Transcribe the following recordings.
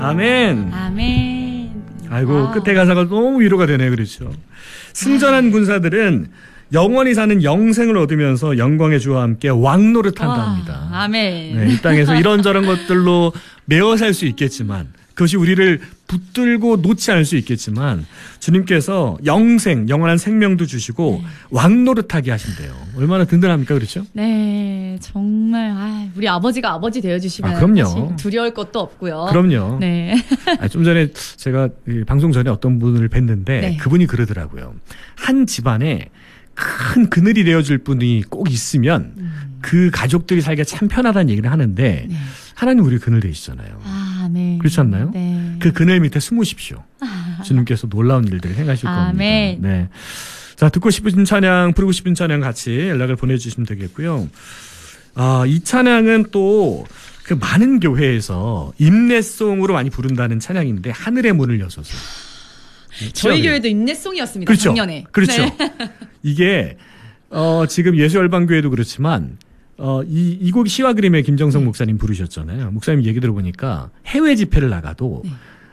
아멘. 아멘. 아이고, 끝에 가사가 너무 위로가 되네요. 그렇죠. 승전한 군사들은 영원히 사는 영생을 얻으면서 영광의 주와 함께 왕노릇한다 합니다. 아멘. 네, 이 땅에서 이런저런 것들로 매어 살 수 있겠지만 그것이 우리를 붙들고 놓지 않을 수 있겠지만 주님께서 영생, 영원한 생명도 주시고 왕노릇하게 하신대요. 얼마나 든든합니까? 그렇죠? 네, 정말 우리 아버지가 아버지 되어주시면 그럼요. 사실 두려울 것도 없고요. 그럼요. 네. 좀 전에 제가 방송 전에 어떤 분을 뵀는데 네. 그분이 그러더라고요. 한 집안에 큰 그늘이 되어줄 분이 꼭 있으면 그 가족들이 살기가 참 편하다는 얘기를 하는데 네. 하나님 우리 그늘 되시잖아요. 네. 그렇지 않나요? 네. 그 그늘 밑에 숨으십시오. 주님께서 놀라운 일들을 행하실 아멘. 겁니다. 네. 자, 듣고 싶으신 찬양, 부르고 싶은 찬양 같이 연락을 보내주시면 되겠고요. 이 찬양은 또 그 많은 교회에서 임내송으로 많이 부른다는 찬양인데 하늘의 문을 여서서. 저희 교회도 임내송이었습니다. 그렇죠. 작년에. 그렇죠. 네. 이게 지금 예수열방교회도 그렇지만 이 곡 시와 그림의 김정성 목사님 부르셨잖아요. 목사님 얘기 들어보니까 해외 집회를 나가도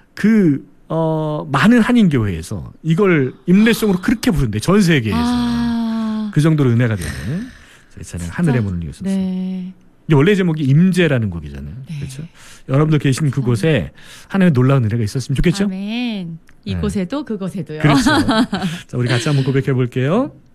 많은 한인교회에서 이걸 임내송으로 그렇게 부른대. 전 세계에서. 그 정도로 은혜가 되는 찬양 하늘의 문을 여서서. 네. 이게 원래 제목이 임재라는 곡이잖아요. 네. 그렇죠? 여러분들 계신 그곳에 하나님의 놀라운 은혜가 있었으면 좋겠죠? 아멘. 이곳에도 그곳에도요. 그렇죠. 자, 우리 같이 한번 고백해 볼게요.